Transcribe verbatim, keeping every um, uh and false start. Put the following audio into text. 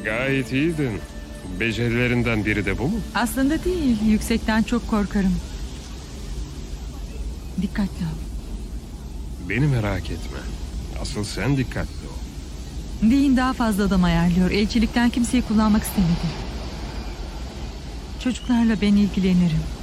Gayet iyiydin. Becerilerinden biri de bu mu? Aslında değil, yüksekten çok korkarım. Dikkatli ol. Beni merak etme. Asıl sen dikkatli ol. Dean daha fazla adam ayarlıyor. Elçilikten kimseyi kullanmak istemedi. Çocuklarla ben ilgilenirim.